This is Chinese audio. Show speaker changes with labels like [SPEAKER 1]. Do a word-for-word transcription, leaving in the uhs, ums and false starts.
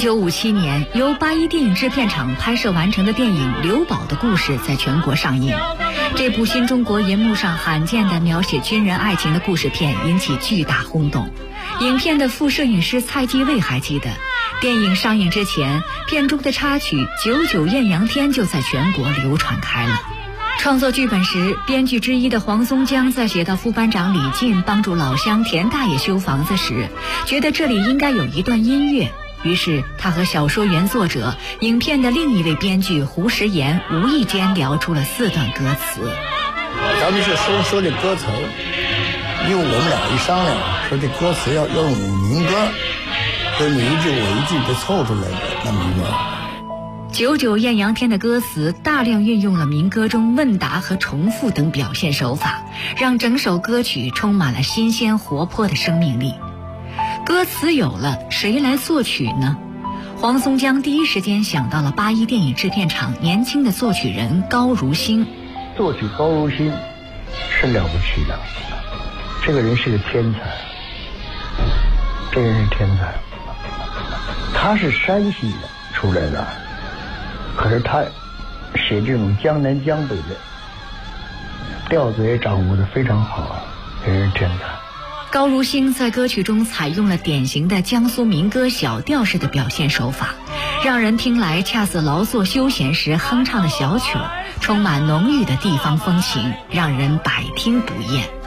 [SPEAKER 1] 九五七年，由八一电影制片厂拍摄完成的电影《刘宝的故事》在全国上映。这部新中国银幕上罕见的描写军人爱情的故事片引起巨大轰动。影片的副摄影师蔡继卫还记得，电影上映之前，片中的插曲《九九艳阳天》就在全国流传开了。创作剧本时，编剧之一的黄松江在写到副班长李进帮助老乡田大爷修房子时，觉得这里应该有一段音乐，于是他和小说原作者、影片的另一位编剧胡石岩无意间聊出了四段歌词。
[SPEAKER 2] 咱们是说说这歌词，因为我们俩一商量，说这歌词要要用民歌，所以你一句我一句就凑出来的那么一个。
[SPEAKER 1] 九九艳阳天的歌词大量运用了民歌中问答和重复等表现手法，让整首歌曲充满了新鲜活泼的生命力。歌词有了，谁来作曲呢？黄松江第一时间想到了八一电影制片厂年轻的作曲人高如新。
[SPEAKER 3] 作曲高如新是了不起的，这个人是个天才，这个人是天才，他是山西的出来的，可是他写这种江南江北的调子也掌握得非常好，这人是天才。
[SPEAKER 1] 高如新在歌曲中采用了典型的江苏民歌小调式的表现手法，让人听来恰似劳作休闲时哼唱的小曲，充满浓郁的地方风情，让人百听不厌。